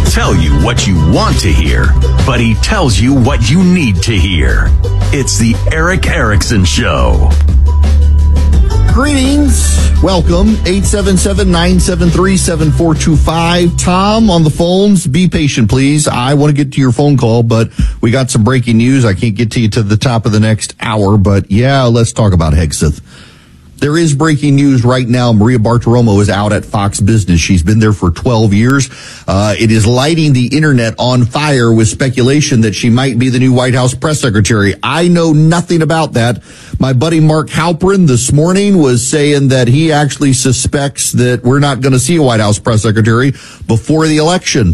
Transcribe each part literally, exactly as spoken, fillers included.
tell you what you want to hear, but he tells you what you need to hear. It's the Erick Erickson Show. Greetings. Welcome. eight seven seven, nine seven three, seven four two five. Tom on the phones. Be patient, please. I want to get to your phone call, but we got some breaking news. I can't get to you to the top of the next hour, but yeah, let's talk about Hegseth. There is breaking news right now. Maria Bartiromo is out at Fox Business. She's been there for twelve years. Uh, it is lighting the internet on fire with speculation that she might be the new White House press secretary. I know nothing about that. My buddy Mark Halperin this morning was saying that he actually suspects that we're not going to see a White House press secretary before the election.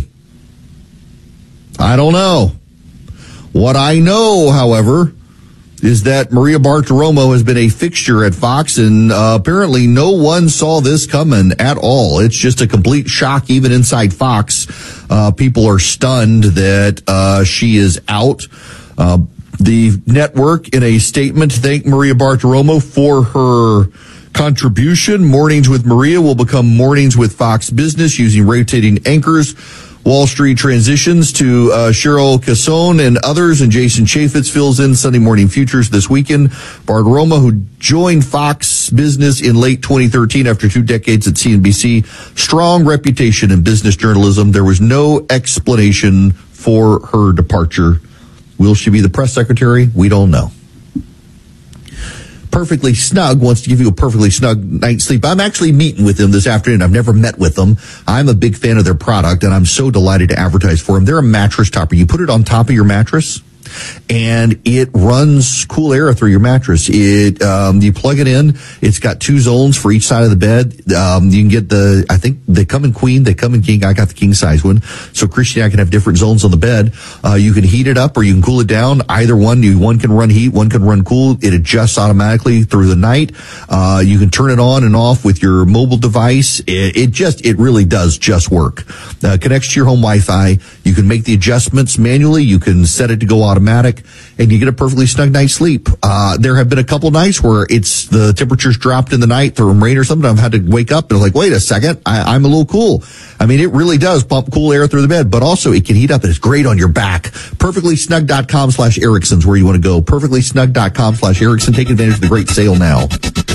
I don't know. What I know, however, is that Maria Bartiromo has been a fixture at Fox, and uh, apparently no one saw this coming at all. It's just a complete shock, even inside Fox. Uh, people are stunned that uh, she is out. Uh, the network, in a statement, thanked Maria Bartiromo for her contribution. Mornings with Maria will become Mornings with Fox Business, using rotating anchors. Wall Street transitions to uh, Cheryl Casson and others, and Jason Chaffetz fills in Sunday Morning Futures this weekend. Bartiromo, who joined Fox Business in late twenty thirteen after two decades at C N B C, strong reputation in business journalism. There was no explanation for her departure. Will she be the press secretary? We don't know. Perfectly Snug wants to give you a perfectly snug night's sleep. I'm actually meeting with them this afternoon. I've never met with them. I'm a big fan of their product, and I'm so delighted to advertise for them. They're a mattress topper. You put it on top of your mattress, and it runs cool air through your mattress. It, um, you plug it in. It's got two zones for each side of the bed. Um, you can get the, I think they come in queen, they come in king. I got the king size one. So Christy and I can have different zones on the bed. Uh, you can heat it up or you can cool it down. Either one, you, one can run heat, one can run cool. It adjusts automatically through the night. Uh, you can turn it on and off with your mobile device. It, it just, it really does just work. Uh, connects to your home Wi-Fi. You can make the adjustments manually. You can set it to go automatic. Automatic, and you get a perfectly snug night's sleep. Uh, there have been a couple nights where it's the temperatures dropped in the night through rain or something. I've had to wake up and like, wait a second, I, I'm a little cool. I mean, it really does pump cool air through the bed, but also it can heat up and it's great on your back. perfectly snug dot com slash Erickson's where you want to go. perfectly snug dot com slash Erickson. Take advantage of the great sale now.